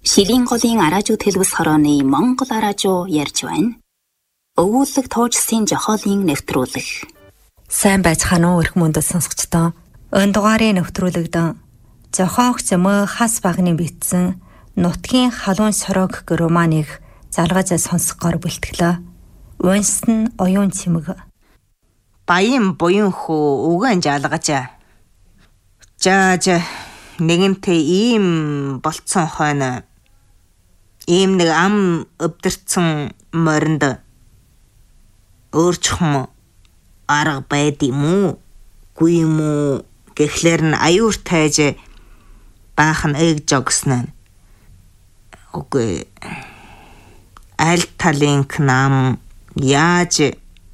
Шилийн голын араажууд хэлбэс хорооны Монгол араажуу ярьж байна. Өвүүлэг туужсын жохоолын нэвтрүүлэг. Сайн байцгаана уу эрх мөндөд сонсогчдоо. Энэ дугаарын нэвтрүүлэгд зохиогч мө хас багны бичсэн Нутгийн халуун сорог гэх романыг залгаж сонсгоор бэлтгэлээ. Унсан оюун цэмэг. Баян буян хөө үгэн жалгаж. За нэгэнтээ ийм болцсон хойно ийм нэг ам өвдөрцөн моринд өөрчхөн арга байд юм уу? Гүй юм уу? Гэхлээр нь аюур тайж баах нь эг жогсноо. Үгүй аль талын нам яаж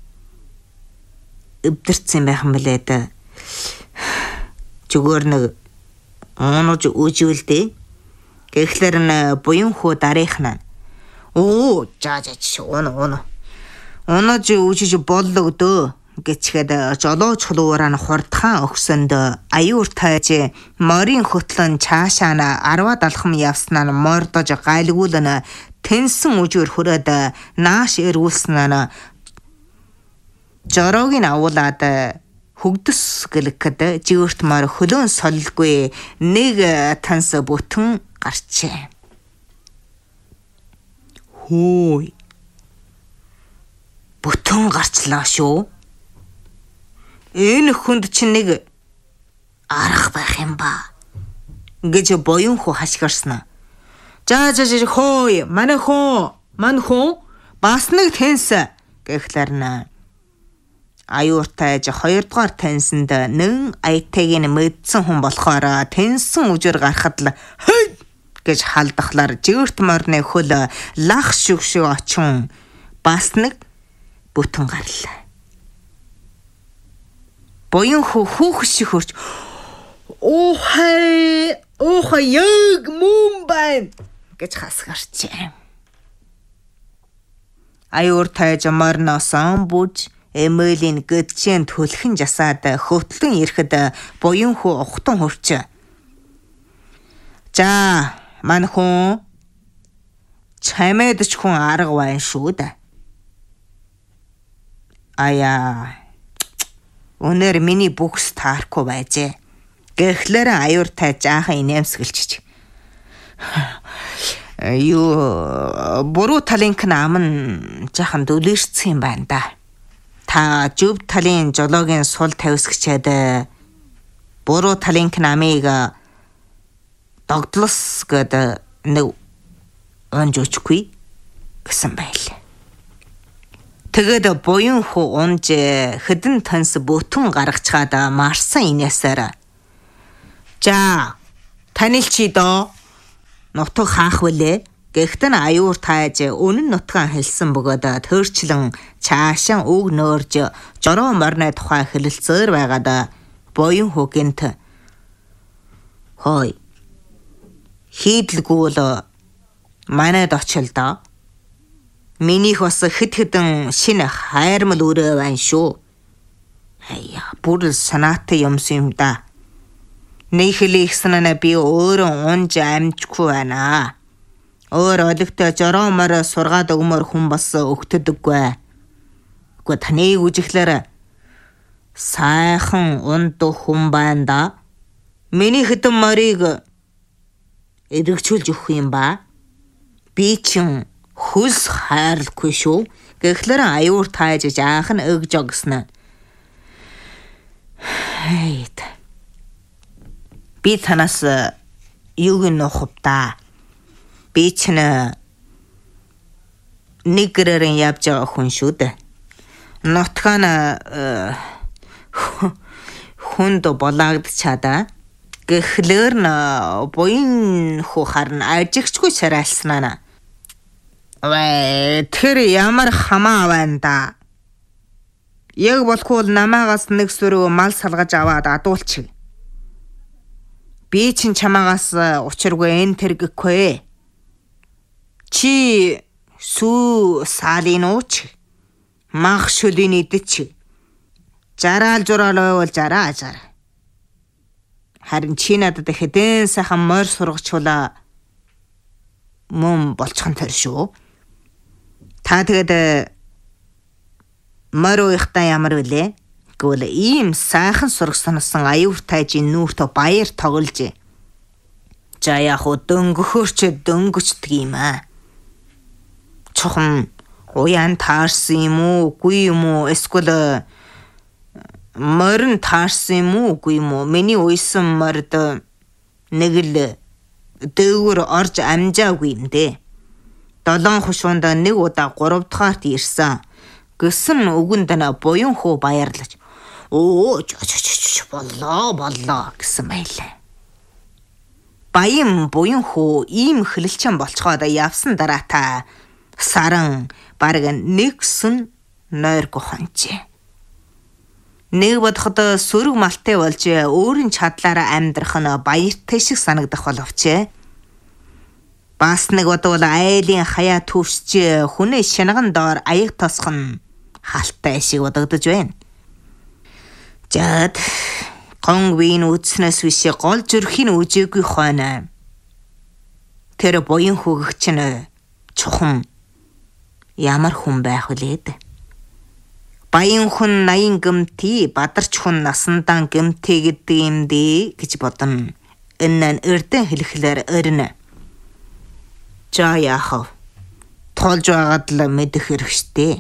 өвдөрцөн байх юм бэлээ дээ. Зүгээр нэг онож үжүүлдэ. Гэхлээр нь буян хүү дарихна. Оо онож үжиж боллоо дөө гэчгээд жолооч хулуураа нь хурдхан өгсөнд аюур тайж морийн хөтлөн цаашаа 10 далхам явснаа мордож гайлгуулна тэнсэн үжир хүрээд нааш эрүүлснаа жороог нь авуулаад хөгдөс гэлэхэд живэрт мар хөлөөн солилгүй нэг танс бүтэн гарчээ. Хөөй. Бүтэн гарчлаа шүү. Энэ хүнд чинь нэг арга байх юм ба. Гэж буян хүү хашгирснаа. За хөөй, манай хөө бас нэг тэнс гэхлээр нь аюур тайж 2 дугаар тэнсэнд нэн аятайг нь мэдсэн хүн болохоор тэнсэн үжир гарахад л хэй гэж халдахлаар живэрт морны хөл лах шиг очин бас нэг бүтэн гарлаа. Буян хүү хүүхш хөрч оохай яг мөн байна гэж хасгарчээ. Аюур тайж морноос бүж Эмилийн гэдчийн төлхөн жасаад хөтлөн ирэхэд буян хүү ухтан хурч. За мань хүн чамэдч хүн арга байна шүү дээ. Аяа. Өнөр миний бүхс таарахгүй байжээ. Гэхлээр аюур тай жаахан инээмсгэлчих. Буруу талын нам нь жаахан дүлэрсэн юм байна да. Та зөв талын жолоогийн сул тавьсгчээд буруу талын намыг догдлос гэд нэг онжочгүй гэсэн байлаа. Тэгээд буян хүү унж хэдэн танс бүтэн гаргачаад марсан инээсээр. За танил чи доо нутаг хаах вүлээ. Гэхдээ аюур тайж үнэн нутгаан хэлсэн бөгөөд төрчлэн цаашаа үг нөөрж жороо морны тухай хэлэлцээр байгаад буян хүү гэнт. Хой. Хийдэлгүй л манайд очил доо. Минийх бас хэдэн шинэ хайрмал өрөө байна шүү. Аяа, бүр санаатай юмсан юм да. Нийхэл ихснэнэ би өөрөө унж амжихгүй байна. Өөр олигтой жороо мороо сургаад өгмөр хүн бас өгтөдөггүй. Гэхдээ таны үжиглэр сайхан унд хүн байна да. Миний хэдэн морийг эдгчүүлж өгөх юм ба. Би чин хөлс хайрлахгүй шүү. Гэхлээр аюур тайж жаахан өг жогсноо. Би танаас юуг нөхөв да. Би чинь нэг гэрэрэн явж байгаа хүн шүү дээ. Нутгаан хүнд болоогдчаада. Гэхлээр нь буян хүү харна ажигчгүй шарайлснаа. Тэр ямар хамаа байна да. Яг болохгүй намаагаас нэг сүрүү мал салгаж аваад адуулчих. Би чинь чамаагаас учиргүй энэ тэргэхгүй. Чи сүү салын ууч мах шүлийн идэж жараал жураал байвал жараа. Харин чи надад хэдэн сайхан морь сургачулаа мөн болчихон тэр шүү. Та тэгээд морь уяхтаа ямар вүлээ? Гэвэл ийм сайхан сургасансан аюур тайжийн нүүртө баяр тоглож. За яг уу дөнгөхөөрч дөнгөчдөг юм аа. Чухам уян таарсан юм уу, үгүй юм уу? Эсвэл морин таарсан юм уу, үгүй юм уу? Миний уйсан морд нэг л дөөгөр орж амжаагүй юм дээ. 7 хушуунд нэг удаа 3 дахаарт ирсэн. Гэсэн үгэнд нь буян хуу баярлаж оо боллоо гэсэн байлаа. Баян буян хуу ийм хөлөлчөн болцоход явсан дараа та саран бараг нэгсэн нойрго хончээ. Нэг бодоход сүрэг малтай болж өөрийн чадлаараа амьдрах нь баяртай шиг санагдах боловч бас нэг бодвол айлын хаяа төвсч хүнээ шинган доор аяг тосох нь халтай шиг бодогдож байна. Жад гонгийн үдснээс биш гол зүрхийн үжээгүй хойно. Тэр буян хөгөгч нь чухам ямар хүн байх вүлээд. Баян хүн 80 гэмти, бадарч хүн насандаан гэмти гэдэг юм дээ гэж бодно. Энэ нь эрдэн хэлэхлээр өрнө. За яахав? Толж байгаад л мэдэх хэрэгтэй.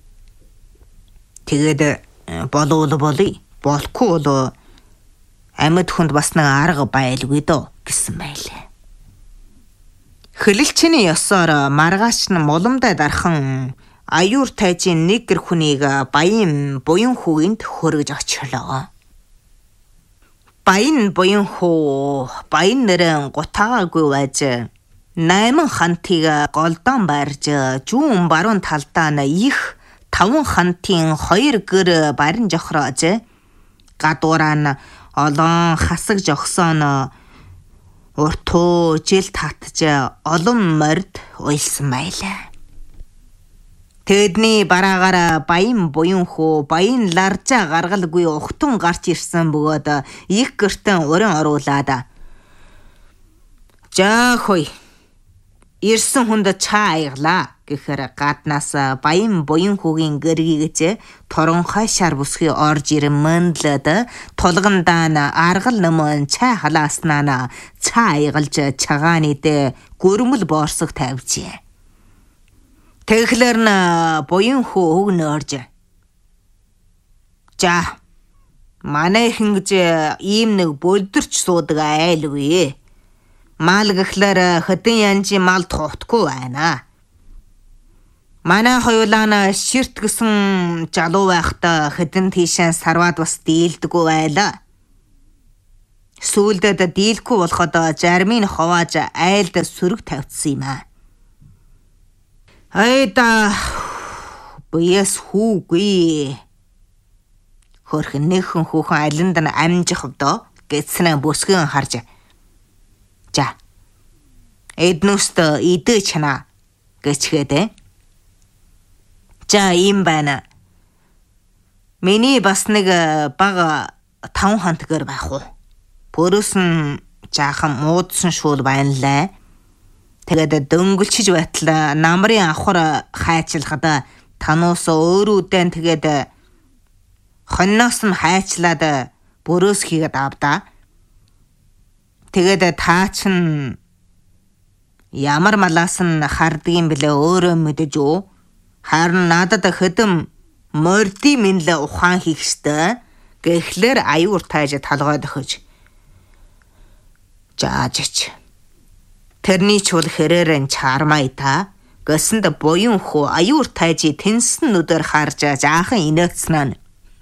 Тэгээд болов болъё. Болохгүй бол амьд хүнд бас нэг арга байлгүй дөө гэсэн байлээ. Хөлөлчний ёсоор маргааш нь муламдаа дархан аюур тайжийн нэг гэр хүнийг баян буян хүүгэнд хөргөж очлоо. Баян буян хүү баян нэрэн гутаагаагүй байж 8 хантыг голдон барьж зүүн баруун талдаа нь их 5 хантын 2 гэр барин жохроож гадуураа нь олон хасаг жогсон уртуу жил татж олон морд уйлсан байлаа. Тэдний бараагаар баян буян хүү баян ларжаа гаргалгүй ухтун гарч ирсэн бөгөөд их гэртэн уран оруулаад за хой ирсэн хүнд чаа аяглаа гэхээр гаднаас баян буян хүүгийн гэргийгэж торонхой шар бүсгүй орж ирэн мөндлөд тулгандаа нь аргал нэмэн чай халааснаа нь цаа аягалж чагааны дэ гөрмөл боорсог тавьжээ. Тэгэхлээр нь буян хүү өгнө орж. За манайхан гэж ийм нэг бөлдөрч суудаг айлгүй. Мал гэхлээр хэдэн янжийн мал тухтгүй байна. Манай хоёулаа нь ширт гэсэн жалуу байхдаа хэдэн тийшээ сарваад бас дийлдэггүй байлаа. Сүүлдээ дийлэхгүй болоход жармын ховааж айлд сүрэг тавьчихсан юм аа. Айда биес хүүгүй. Хөрхөн нэгэн хүүхэн алинд нь амжих вдоо гэцнэ бүсгэн харж. За. Эднүст идэ чана гэчгээд. За ийм байна. Миний бас нэг бага 5 хантгаар байх уу. Пөрөөс нь жаахан муудсан шуул байна лээ. Тэгээд дөнгөлчж байтал намрын авахар хайчлахад тануус өөрүүдэн тэгээд хонноос нь хайчлаад бөрөөс хийгээд авдаа. Тэгээд таа чин ямар малаас нь хардаг юм бэлээ өөрөө мэдэж үү? Харин надад хэдэм морди минлэ ухаан хийх штэ гэхлээр аюур тайж талгойд өгч. Жаажч. Тэрний чул хэрэрэн чармай та гэсэнд буян хүү аюур тайжи тэнсэн нүдээр харж жаахан инээцнаа.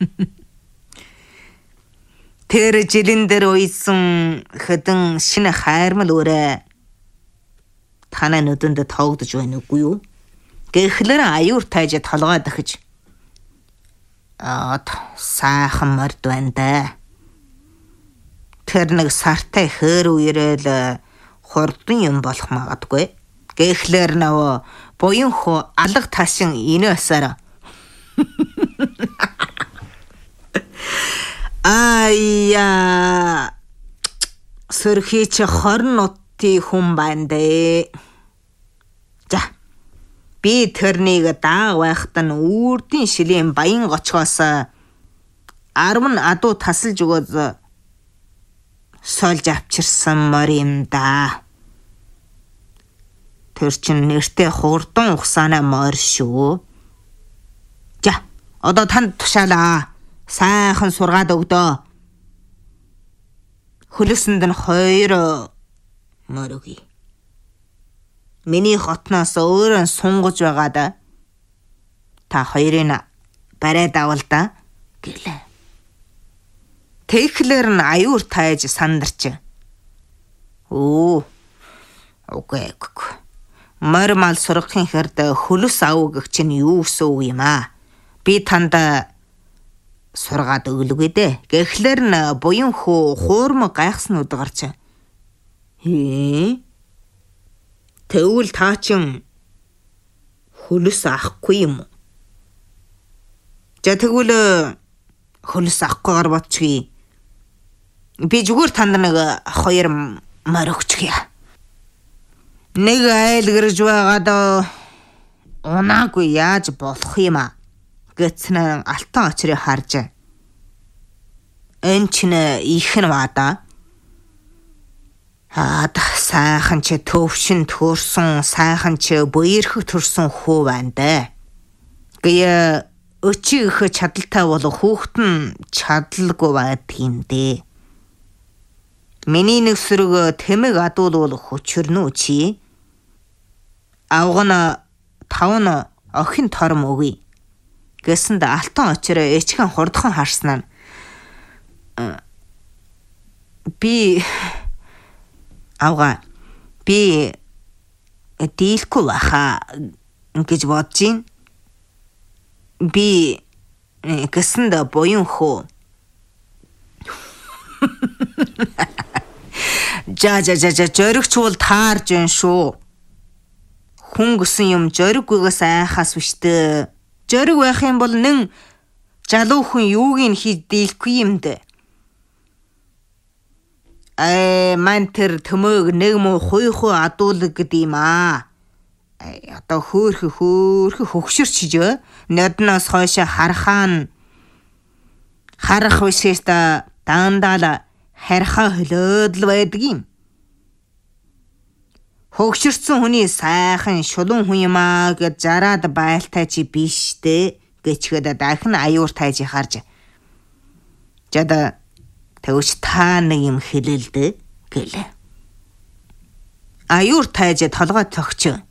Тэр жилэн дээр уйсан хэдэн шинэ хайрмал өрөө танаа нүдэнд тоогдож байна үгүй юу? Гэхлээр аюур тайж толгойд өгч. Сайхан морд байна да. Тэр нэг сартай хөр үерээл хурдан юм болох магадгүй. Гэхлээр наваа буян хуу алга ташин инээсээр. Ая сөрхий чи 20 нутгийн хүн байна дээ. За. Би тэрнийг дааг байхад нь үрдийн шилийн баян гочгоос 10 адуу тасалж өгөөд сольж авчирсан морь юм да. Тэр чинь нэртэй хурдан ухсаана морь шүү. За, одоо танд тушаалаа. Сайхан сургаад өгдөө. Хөлөсөнд нь 2 морь өгье. Миний хотноос өөрөө сунгаж байгаад та хоёрын барайд авал да гэлээ. Тэгэхлээр нь аюур тайж сандарч. Үгүй. Морь мал сургахын хэрд хөлөс авах гэж чинь юу гэсэн үг юм аа? Би танд сургаад өглөг дээ. Гэхлээр нь буян хөө хуурмаг гайхсан удгарч. Тэгвэл та чин хөлөс авахгүй юм уу? За тэгвэл хөлөс авахгүйгээр бодчихъя. Би зүгээр танд 2 морь өгчихье. Нэг айл гэрж байгаад унаагүй яаж болох юм аа? Гэцэн алтан очрыг харж. Энэ чинь их нь вада. Сайхан ч төвшин төрсөн, сайхан ч буйрхэг төрсөн хүү байна дээ. Гээ өчиг их чадaltaй бол хүүхэд нь чадалгүй байдаг юм дээ. Миний нэг сөрөг тэмэг адуул бол хүчрнүү чи. Авгана 5 охин тором өгье. Гэсэнд алтан очроо ичхэн хурдхан харснаа. Би дийлэхгүй баха гэж бодож байна. Би гэсэнд буян хөө. За жоригч бол таарж байна шүү. Хүн гэсэн юм жориггүйгээс айхаас биштэй. Жориг байх юм бол нэн залуу хүн юуг нь хийж дийлэхгүй юм дээ. Ман тэр төмөөг нэг муу хуйхуу адуулаг гэдэг юм аа. Одоо хөөхөх хөгшөрчж нодноос хойш харах вишээс дандаа хархаа хөлөөд л байдаг юм. Хөгшөрсөн хүний сайхан шулуун хүн юм аа гэж зараад байлтай чи биш дээ гэчгээд дахин аюур тайж харж. Жада тэгвч та нэг юм хэлэлдэ гэлээ. Аюур тайж толгой цогч.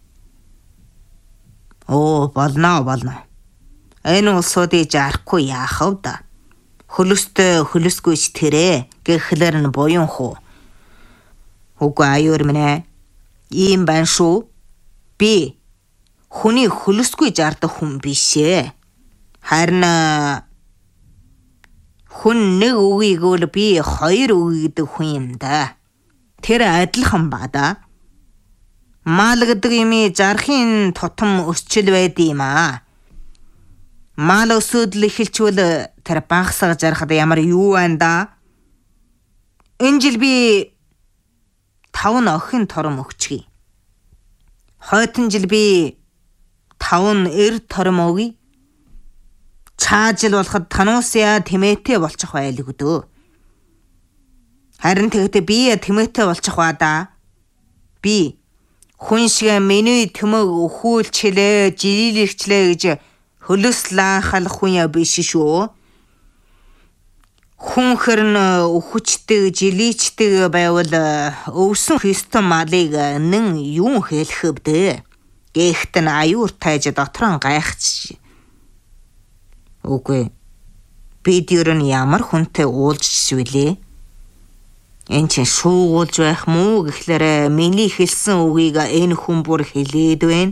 Болно. Энэ улсуудыг жарахгүй яах вэ да? Хөлөсгүй ч тэрэ гэхлээр нь буян хуу. Үгүй аюур минь. Ийм байна шүү. Би хүний хөлөсгүй жаардаг хүн бишээ. Харин хүн нэг үгийг бол би 2 үг гэдэг хүн юм да. Тэр адилхан ба да. Мал гэдэг юмий зархын тутам өсчл байд юм аа. Мал өсөдл эхэлчвэл тэр багсаг зархад ямар юу байна да? Энэ жил би 5 охин тором өгчихье. Хойтон жил би 5 эр тором өгье. Цаажил болоход тануусяа тэмээтэй болчих байлгүй дөө. Харин тэгэхдээ би тэмээтэй болчих ба да. Би хүн шиг миний төмөг өхүүлчлээ, жилилэрчлээ гэж хөлөс лаахалах хүн биш шүү. Хүн хэрн өхөчтэй, жиличтэй байвал өвсөн христэн малыг нэн юу хэлэх вэ? Гэхт нь аюур тайж дотроо гайхаж. Үгүй. Бид ер нь ямар хүнтэй уулзч вүлээ? Энд чинь шуугуулж байх мүү гэхлээр миний хэлсэн үгийг энэ хүн бүр хэлээд байна.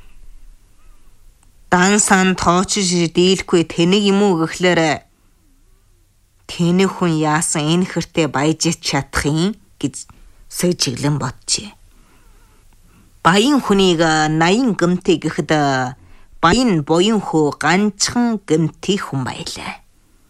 Дансан тоочж дийлэхгүй тэнэг юм уу гэхлээр тэнэг хүн яасан энэ хэртэй баяж чадах юм гэж сөжиглэн бодчих. Баян хүнийг 80 гэмтэй гэхэд баян буян хөө ганцхан гэмтэй хүн байлаа.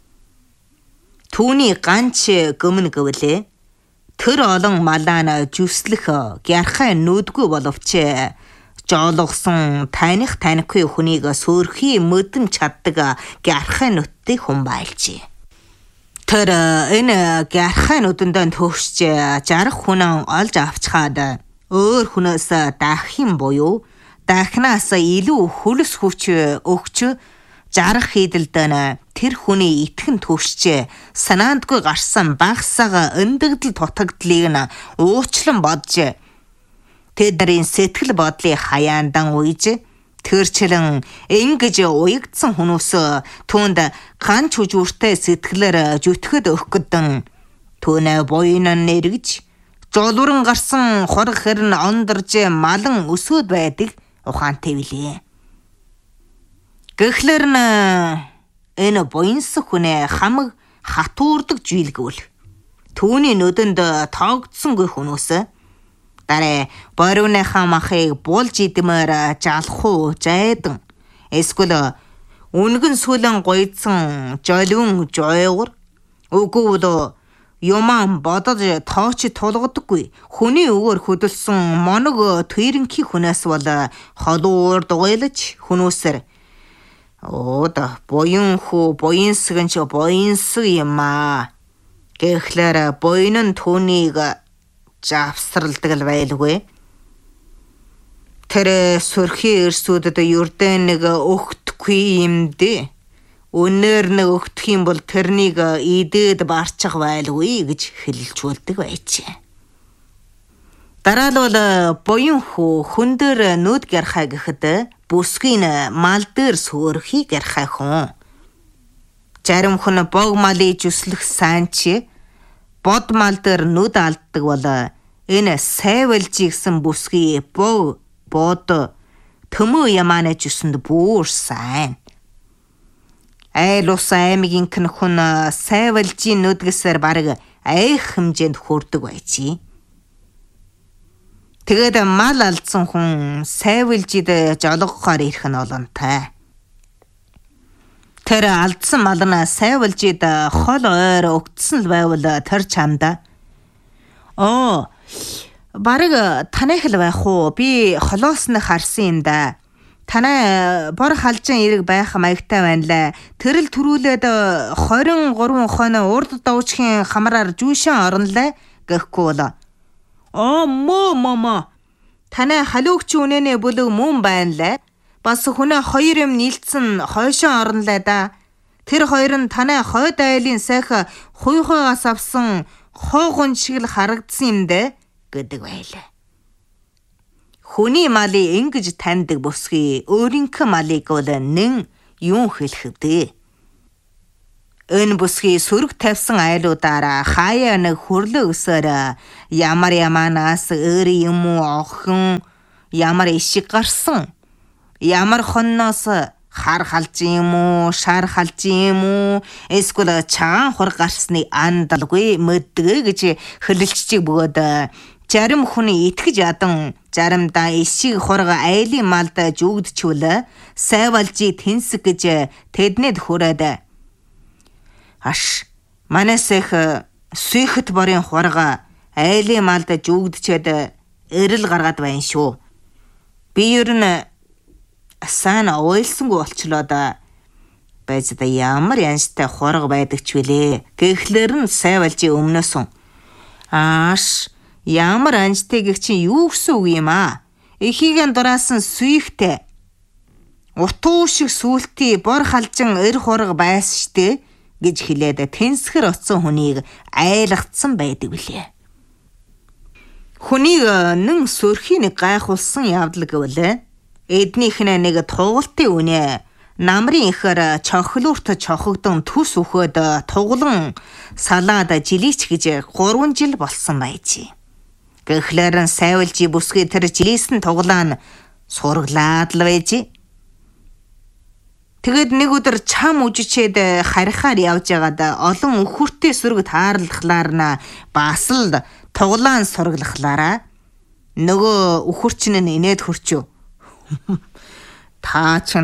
Түүний ганц гэмн гэвлээ тэр олон малаана жүслэх гярхай нүдгүй боловч жоолгосон танихгүй хүнийг сөрхий мөдөн чаддаг гярхай нүдтэй хүн байлжээ. Тэр энэ гярхай нүдэндээ төгсч 60 хүнээ олж авчхаад өөр хүнээс дахин буюу дахнаас илүү хөлс хүч өгч 60 хийдэлдэн тэр хүний итгэн төвшчээ санаандгүй гарсан багсаага өндөгдөл тутагдлыг нь уучлан бодж тэдний сэтгэл бодлыг хаяандан уйж тэрчлэн ингэж уягдсан хүмүүс түүнд ганч хүжүүртэй сэтгэлээр зүтгэд өгөхгдэн түүнээ буйнан нэргэж жолуран гарсан хорог хэрн ондорж малан өсөөд байдаг ухаантай билээ. Гэхлээр нь энэ буянс хүнээ хамаг хатуурдаг жилгүүл түүний нүдэнд тоогдсонгүй хүмүүс дараа бориуныхаа махыг булж идмээр жалхуу жайдан эсвэл үнгэн сүлэн гойдсан жолиун жойгор үгүүл юман бодож тооч тулгадаггүй хүний өгөр хөдөлсөн моног тэрэнхи хүнээс бол холуур дугайлж хүнөөсөр Ода буянху буянсгэн ч буянсг юм аа. Гэхлээр буйн нь түүнийг завсралдаг л байлгүй. Тэр сөрхий эрсүүдэд юрдэн нэг өгтөхгүй юм дээ. Өнөр нэг өгтөх юм бол тэрнийг идээд барчих байлгүй гэж хэлэлцүүлдэг байжээ. Дараа нь бол буянху хүн дээр нүд гярхай гэхэд бүсгийн мал дээр сөөрхийг ярхай хүн. Зарим хүн бог малыг жүслэх сайнч бод мал дээр нүд алддаг бол энэ сайвалж гисэн бүсгийн бод төмөө ямааны жүсэнд бүр сайн. Айл ус аймгийн хүн сайвалжийн нүдгсээр бараг айх хэмжээнд хүрдэг байжээ. Тэгээд мал алдсан хүн сайвалжид жолгохоор ирэх нь олонтой. Тэр алдсан мал нь сайвалжид хол ойр өгдсөн л байвал тэр чамда. Бараг танайх л байх уу? Би холоос нь харсан юм да. Танай бор халжин эрэг байх маягтай байна лээ. Тэрл төрүүлээд 23 хоноо урд давчхийн хамраар жүүшэн орнолээ гэхгүй бол. Мо. Танай халуугч үнэнэ бүлэг мөн байна лээ. Бас хүнээ хоёр юм нийлцэн хойшоо орнолээ да. Тэр хоёр нь танай хойд айлын сайх хуйхоогоос авсан хоогон шиг л харагдсан юм дээ гэдэг байлаа. Хүний малыг ингэж таньдаг бүсгүй өөрийнхөө малыг бол нэн юу хэлэх вэ? Энэ бүсгийн сөрөг тавьсан айлуудаараа хаяа нэг хөрлөө өсөөр ямар яманаас өөр юм уу охин ямар ишиг гарсан ямар хонноос хар халж юм уу шар халж юм уу эсвэл чаан хур гарсны андалгүй мэддэг гэж хөлөлччих бөгөөд зарим хүний итгэж ядан заримдаа ишиг хурга айлын малд зүгдчихвэл сайвалжи тэнсэг гэж тэднэд хүрээд манасэх сүйхт борын хурга айлын малд зүгдчихэд эрэл гаргаад байна шүү. Би ер нь сайн ойлсонгүй болчлоо да. Байж да ямар янзтай хурга байдаг ч вүлээ. Гэхлээр нь сайвалжи өмнөөсөн. Ямар анжтай гэх чинь юу гэсэн үг юм аа? Эхийгэн дураасан сүйхтэй. Утуу шиг сүултий бор халжин эр хурга байсан штэ гэж хэлээд тэнсгэр оцсон хүнийг айлгцсан байдаг билээ. Хүнийг нэн сөрхийн нэг гайхуулсан явдал гэвэл эднийх нь нэг тугалтын үнэ намрын ихэр чохлуурт чохогдсон төс өгөөд туглан салаад жилийч гэж 3 жил болсон байжээ. Гэхлээр нь сайвалжи бүсгүй тэр жилийсэн туглаа нь сурглаад л байжээ. Тэгэд нэг өдөр чам үжичээд харихаар явж байгаад олон өхөртэй сүрэг таарлахлаар нь бас л туглаан сурглахлаараа нөгөө өхөрчин нь инээд хөрчөө. Та ч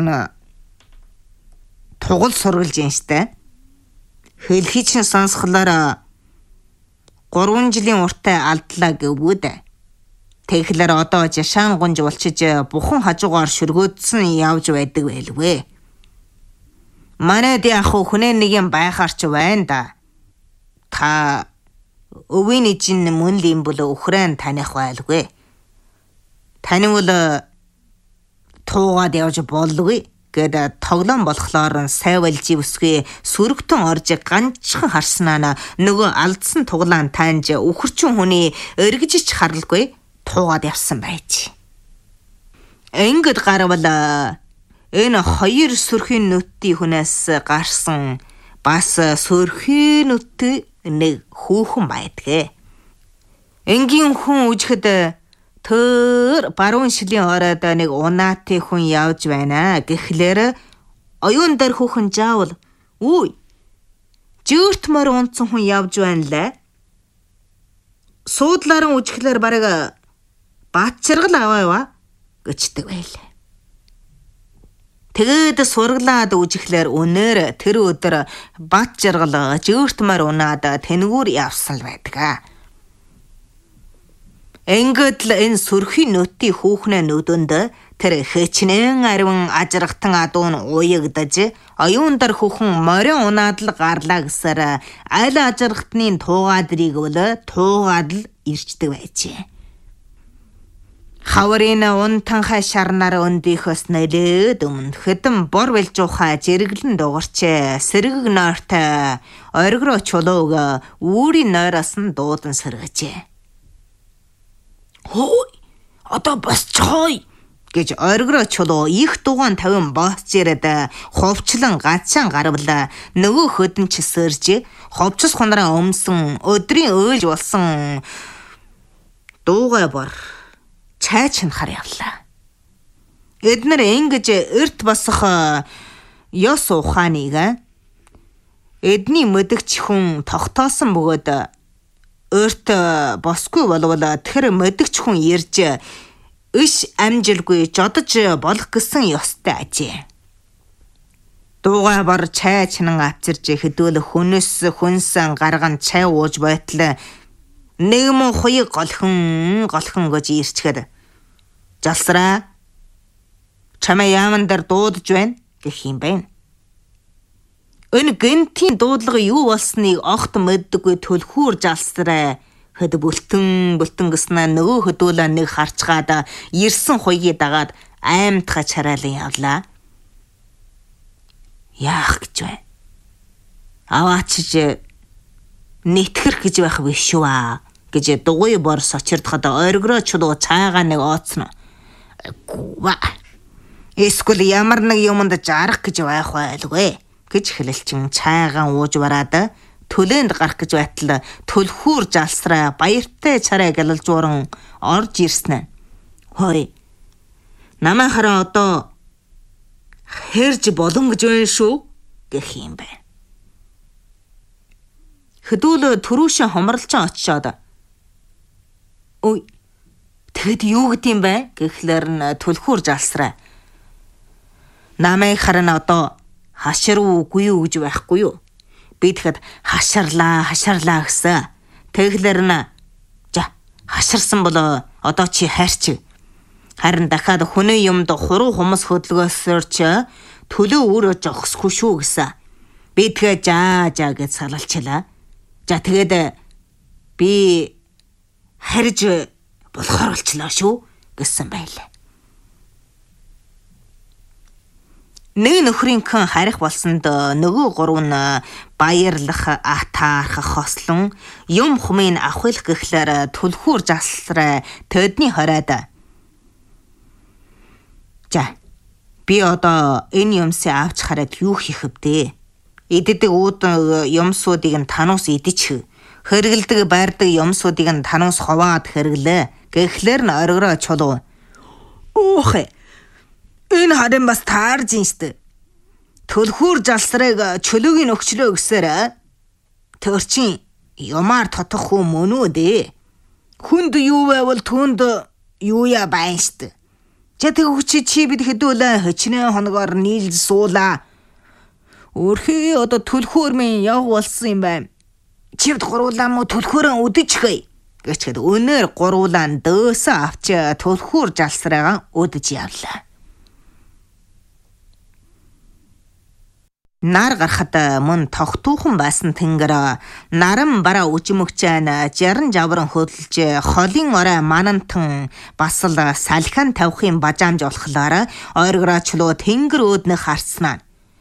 тугал сургалж юм штэ. Хэлхий чин сонсхолоор 3 жилийн уртаа алдлаа гэвүүд. Тэгэхээр одоо жашаан гунж болчиж бухан хажуугаар шүргөөдсөн явж байдаг байлгүй. Манайд яг хүнээ нэг юм байхаар ч байна да. Та өвийн жин мөн л юм бол өхрэн таних байлгүй. Таны бол туугаад явж болдгүй гэд тоглоом болохоор сайвалж ивсгүй сүргтэн орж ганцхан харснаа нөгөө алдсан туглаан таанж өхөрчөн хүний өргөжч харалгүй туугаад явсан байж. Ингээд гарвал энэ хоёр сөрхийн нүтийн хүнээс гарсан бас сөрхийн нүт нэг хүүхэн байдгээ. Энгийн хүн үжихэд тэр баруун шилийн ороод нэг унаатай хүн явж байна гэхлээр оюун дээр хүүхэн заавал үй жиртмөр унтсан хүн явж байна лээ. Суудлаараа үжихлээр бараг баатчиргал аваава гэждэг байлаа. Тэгээд сургалаад үжихлээр өнөр тэр өдөр баатчиргал жиртмөр унаад тэнгүүр явсан л байдаг. Ингээд л энэ сөрхийн нүтийн хүүхнээ нүдэнд тэр хэчнэн арвин ажрахтан адуун уягдаж оюун дар хүүхэн морин унаад л гарлаа гэсээр аль ажрахтны туугадрыг бол туугаад л ирчдэг байжээ. Хаврын унтанхай шарнаар өндийнхөөс нэлээд өмнө хэдэн бор вэлжуухай жиргэлэн дугарч сэрэг нойртой оргироо чулууг үүрийн нойроос нь дуудан сэргэжээ. Хөөе, одоо босцгоё гэж оргироо чулуу их дугаан 50 босч ирээд ховчлон гацаан гарвал нөгөө хөдөн ч сэрж ховчс хундраа өмсөн өдрийн өөлж болсон дуугай бор чайч хар явлаа. Эднэр ингэж эрт босох ёс ухааныг эдний мэдгч хүн тогтоосон бөгөөд өрт босгүй болвол тэр мэдгч хүн ирж иш амжилгүй жодож болох гэсэн ёстой ажээ. Дуугай бор чай чинан авчирж хэдүүл хүнээс хүнсэн гарган чай ууж байтал нэг мөн хуйг голхон гэж ирчгээд жалсраа чамаа яаман дээр дуудаж байна гэх юм байна. Энэ гэнтийн дуудлага юу болсныг огт мэддэггүй төлхүүр жалсраа хэд бүлтэн гэснээр нөгөө хөдүүлээ нэг харцгаад ирсэн хуйгийг дагаад аймтгаж хараалан явлаа. Яах гэж вэ? Аваачиж нэтгэр гэж байх биш үү гэж дугуй бор сочирдоход оргироо чулуу цаагаа нэг ооцно. Гүва. Эсвэл ямар нэг юмд жарах гэж байх байлгүй гэж хэлэлчин цайгаан ууж бараад төлөөнд гарах гэж байтал төлхүүр жалсраа баяртай царай галалжууран орж ирсэн. Хөөе. Намаа хараа одоо хэрж болон гэж байна шүү гэх юм байна. Хэдүүл төрүүшэн хомролж очиод ой тэгэд юу гэдэм бэ гэхлээр нь төлхүүр жалсраа намайг харна одоо хашир үгүй юу гэж байхгүй юу? Би тэгэхэд хашарлаа гэсэн. Тэгэхлээр нь за хаширсан бол одоо чи хайрч. Харин дахиад хүний юмд хуруу хүмүүс хөдөлгөөсөрч төлөө өөрөө зогсгүй шүү гэсэн. Би тэгээ жаа гэж салалчлаа. За тэгээд би харж болохоор болчлоо шүү гэсэн байлаа. Нэг нөхрийн хэн харих болсонд нөгөө гурав нь баярлах, атаарах хослон юм хүмийн авахлах гэхлээр төлхүүр жалсраа төдний хороод. За би одоо энэ юмсыг авч хараад юу хийх вдэ? Иддэг уудаг юмсуудыг нь тануус идчих. Хэрэгэлдэг байрдаг юмсуудыг нь тануус ховаад хэрэглээ. Гэхлээр нь оргироо чулуу. Уухэ. Энэ харин бас таарж инстэ. Төлхүүр жалсрыг чөлөөгийн өгчлөө гэсээр төрчин юмар тотох хүн мөн үү дээ. Хүнд юу байвал түнд юуя байна штэ. Чатэг хүчи чи бид хэдүүлээ хөчнөө хоногоор нийлж суулаа. Өөрхий одоо төлхүүр минь яв болсон юм байна. Чивд гуруулаа мо төлхөөрөө үдэжхэй гэчгээд өнөр гурвуулан дөөсөө авч түлхүүр жалсраагаа өдөж явлаа. Нар гарахад мөн тогтуухан байсан тэнгэр наран бараа үжмөгчэн жаран жавран хөдөлж холын орой манантан бас л салхиан тавихын бажаамж болохлоор ойргороочлоо тэнгэр өөднө харснаа.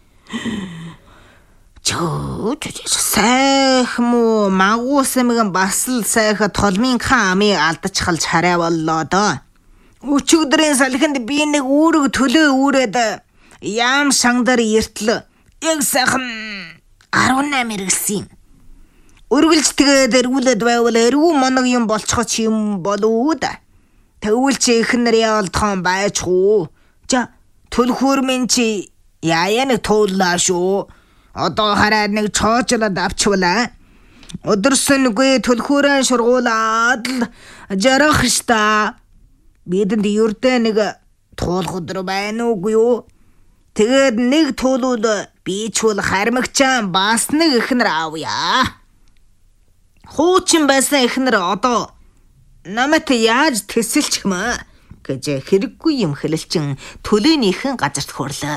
Сайх муу магуусмгэн бас л сайх толмын хаамыг алдчихалж хараа боллоо доо. Өчигдрийн салхинд би нэг үүрэг төлөө үүрээд яам шангдар эртэл яг сайхан 18 эргэлсэн. Өргөлж тэгээд эргүүлээд байвал эргүү моног юм болцохоч юм болов да. Тэгвэл чи ихнэр явалтхан байж хуу. За төлхөр минь чи яа нэг тууллаа шүү. Одоо хараад нэг чоочлоод авчвалаа. Өдөрсөнгүй төлхөрэн шургуулаад л жарах шта. Бидэнд юрдэ нэг туулах өдөр байна уугүй юу? Тэгээд нэг туулууд би ч бол хармагчаан бас нэг ихнэр авъя. Хуучин байсан ихнэр одоо намайг яаж тэсэлчих мэ гэж хэрэггүй юм хэлэлчин төлөөнийхэн газарт хурлаа.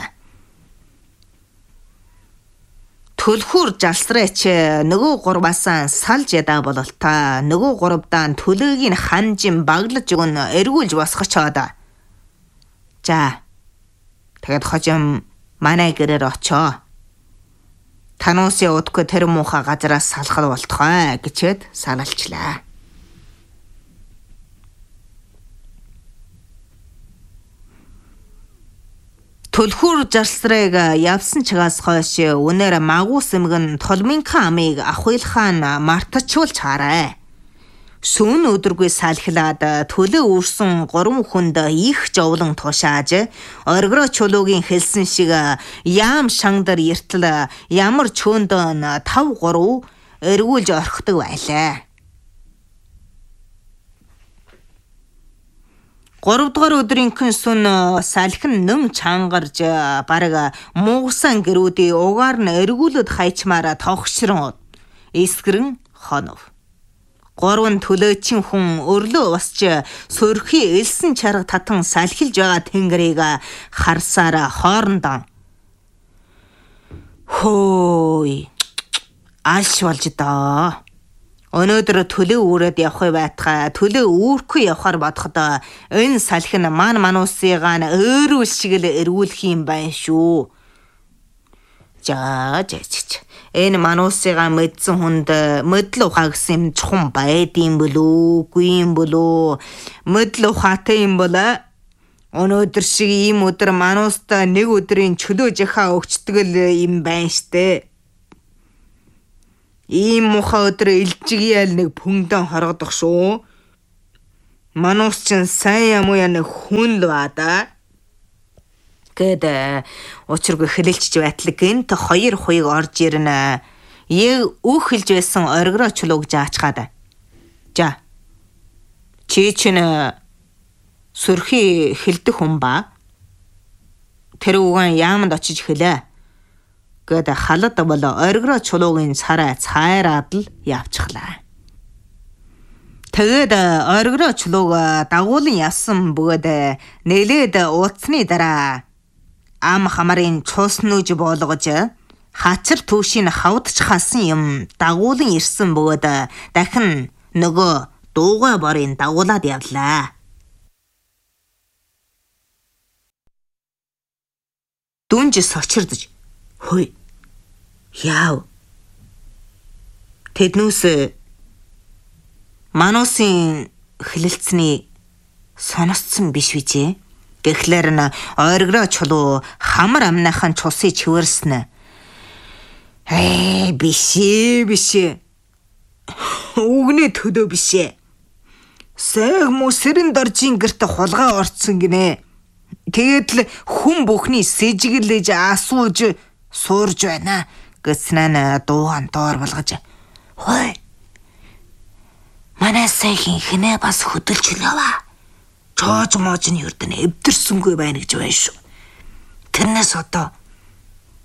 Төлхүүр жалсраач нөгөө гурваасаа салж ядаа бололтой нөгөө гурвдаа төлөөгийн ханжин баглаж өгн эргүүлж босгочоод. За тэгээд хожим манай гэрээр очоо. Тануусын удгүй тэр муухай газараас салхал болтгоо гэчээд салалчлаа. Төлхүүр жарсрыг явсан чигаас хойш өнөр магуус эмгэн толмынхаа амыг ахуйлахаан мартачвал чаарай. Сүүн өдргүй салхилаад төлөө үрсэн 3 хүнд их жовлон тушааж оргироо чулуугийн хэлсэн шиг яам шангдар эртэл ямар чөөндөн 5-3 эргүүлж орхидог байлаа. 3 дугаар өдрийнхэн сүн салхин нөм чангарж бараг муугсан гэрүүдийн угаар нь эргүүлээд хайчмаараа тогшрон эсгэрэн хонов. 3 төлөөчин хүн өрлөө усч сөрхий элсэн чарга татан салхилж байгаа тэнгэрийг харсаар хоорондоо хөөй алш болж доо. Өнөөдөр төлөө үүрээд явах байтгаа төлөө үүрхгүй явахаар бодоход энэ салхин мануусыгаа өөрөөл шиг л эргүүлэх юм байна шүү. За энэ мануусыгаа мэдсэн хүнд мэдл ухаа гэсэн юм чухам байдсан болов үгүй юм болов. Мэдл ухаатай юм бол өнөөдөр шиг ийм өдөр мануустаа нэг өдрийн чөлөө жахаа өгчдөг л юм байна штэ. Ийм муха өдөр илжигяал нэг пүнгдэн хоргодох шүү. Мануус чин сайн юм уу яа нэг хүн л баада. Гэд учиргүй хэлэлцэж байтлаг гэнт 2 хуйг орж ирнэ. Яг өөхөлж байсан оргироо чулууг заачгаад. За. Чи чин сөрхий хэлдэх хүн ба. Тэр үгэн яамд очиж хэлээ. Гэд халад бол оргироо чулуугийн царай цайраад л явчихлаа. Тэгээд оргироо чулууг дагуулan явсан бөгөөд нэлээд ууцны дараа ам хамарын цус нүүж болгож хачир түүшийн хавдч хасан юм дагуулan ирсэн бөгөөд дахин нөгөө дуугай борын дагуулад явлаа. Дүнж сочирдж хөөе яав тэднүүс мануусын хэлэлцний сонсцсон биш вижээ. Гэхлээр нь оргироо чулуу хамар амнаахан цусыг чивэрснэ. Биш. Үгнээ төдөө биш. Сэг мөсрэн доржин гэрт хулгай орцсон гинэ. Тэгээд л хүн бүхний сэжиглэж асууж суурж байна гэснээр дууган доор болгож. Хөөе. Манай сайхин хинэ бас хөдөлж яваа. Чоож моож нь юрдэн эвдэрсэнгүй байна гэж байна шүү. Тэрнээс одоо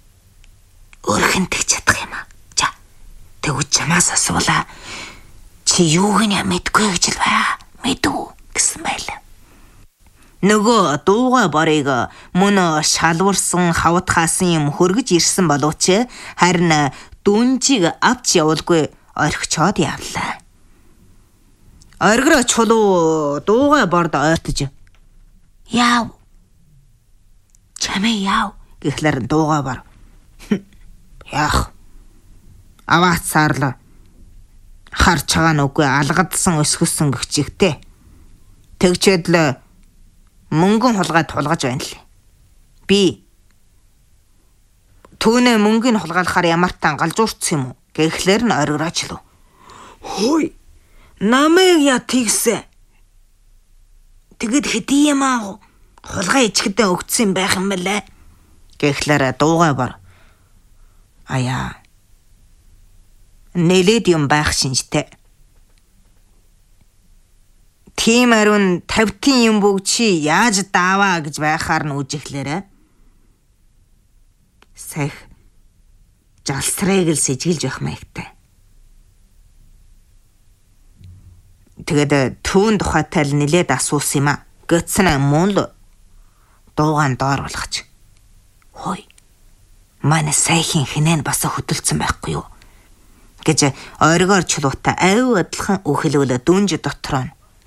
өөрхөн тэгж чадах юм аа. За тэгвэл чамаас асуулаа. Чи юуг нь мэдгүй гэж л бай. Мэдв гэсэн байлаа. Нөгөө дууга борыг мөн шалварсан хавтхаасан юм хөргөж ирсэн боловч харин дүнжиг авч явуулгүй орхичоод явлаа. Оргироо чулуу дууга борд ойртож яав. Чамээ яав гэхлээр дууга бор. Яах. Аваацаарлаа. Харж байгаа нүггүй алгадсан өсгөсөн гихчигтэй. Тэгчээд л мөнгөн хулгай тулгаж байна л. Би түүнээ мөнгөний хулгайлахаар ямар тан галзуурцсан юм уу гэхлээр нь оргираачлав. Хөөе. Намайг яа тэгсэ. Тэгэд хэдий юм аа хулгай ичгэдээ өгцсөн байх юм бэлээ гэхлээр дуугай бор. Аяа. Нэлээд юм байх шинжтэй. Тийм ариун 50-ийн юм бүгд чи яаж дааваа гэж байхаар нь үжиглээрэ. Сэх жалсрыг л сэжгэлж байх маягтай. Тэгээд түүн тухайтай л нэлээд асуусан юм а. Гэтсэн мөн л дуугаан доор болгоч. Хөөе. Манай сайхийн хинэн бас хөдөлцсөн байхгүй юу? Гэж ойргоор чулуутай аюу адилхан үхэлүүлээ дүнж дотроо.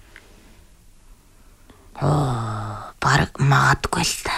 Бараг магадгүй л та.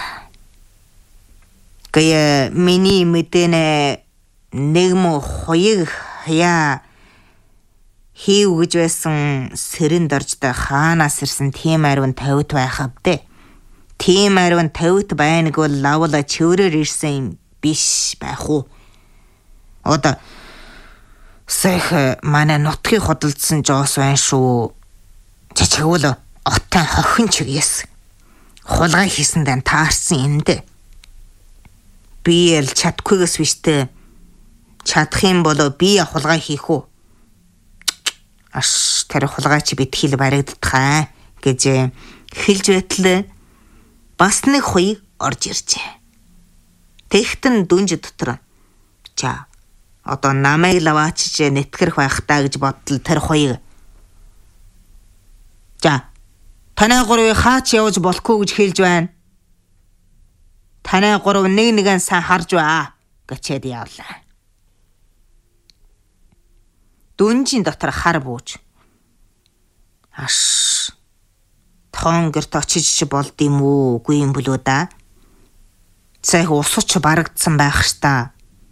Гэ миний мэдэнэ нэг мо хоёг яа хийв гэж байсан сэрэнд оржтой хаанаас ирсэн тийм ариун тавьт байх авдэ. Тийм ариун тавьт байнг бол лавла чиврээр ирсэн юм биш байх уу? Одоо сэх манай нутгийг хөдөлсөн жоос байна шүү. Чичгүүл оттой хохин чигээс хулгай хийсэндээ таарсан юм дэ. Би л чадахгүйгээс биштэй. Чадах юм бол би хулгай хийх үү? Аш тэр хулгай чи битгийл баригддахаа гэж хэлж байтал бас нэг хоёг орж иржээ. Тэгтэн дүнж дотор. За одоо намайг лаваачиж нэтгэрх байх таа гэж бодлоо тэр хоёг. За танай гурвыг хаач явж болохгүй гэж хэлж байна. Танай гурав нэгэн сайн харж баа гэчээд явлаа. Дүнжийн дотор хар бууж. Аш тоон гэрт очиж болд юм уу үгүй юм болоо да. Цайх усууч барагдсан байх шта.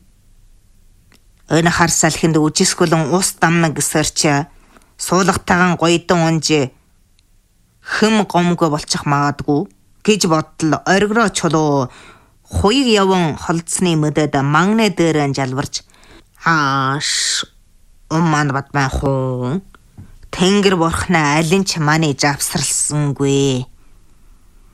Өн харсал хүнд үжисгүлэн ус дамна гэсэрч суулгатайгаан гоёдон унж хэм гомгүй болчих магадгүй гэж бодлоо оргироо чулуу хоёг яван холдсны мөдөд магнэ дээр жалбарч хааш умман бат байх уу тэнгэр бурхнаа алин ч маний завсралсангүй